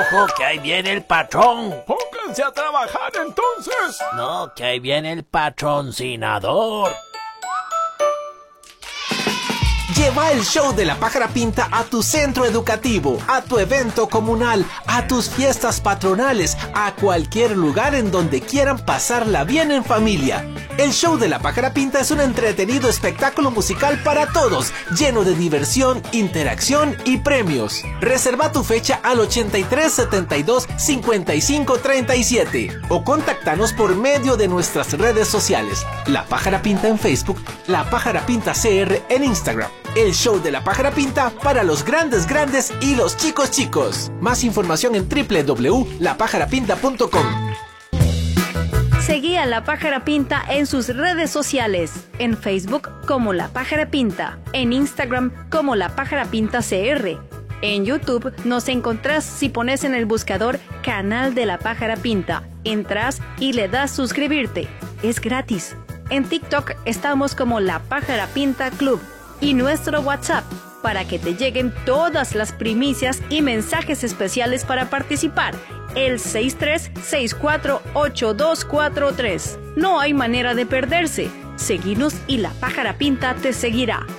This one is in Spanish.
Ojo, que ahí viene el patrón. Pónganse a trabajar entonces. No, que ahí viene el patrocinador. Lleva el show de la Pájara Pinta a tu centro educativo, a tu evento comunal, a tus fiestas patronales, a cualquier lugar en donde quieran pasarla bien en familia. El show de la Pájara Pinta es un entretenido espectáculo musical para todos, lleno de diversión, interacción y premios. Reserva tu fecha al 83 72 55 37 o contáctanos por medio de nuestras redes sociales. La Pájara Pinta en Facebook, La Pájara Pinta CR en Instagram. El show de la Pájara Pinta para los grandes y los chicos. Más información en www.lapajarapinta.com. Seguí a La Pájara Pinta en sus redes sociales, en Facebook como La Pájara Pinta, en Instagram como La Pájara Pinta CR. En YouTube nos encontrás si pones en el buscador Canal de La Pájara Pinta. Entras y le das suscribirte. Es gratis. En TikTok estamos como La Pájara Pinta Club. Y nuestro WhatsApp, para que te lleguen todas las primicias y mensajes especiales para participar, el 63648243. No hay manera de perderse. Seguinos y La Pájara Pinta te seguirá.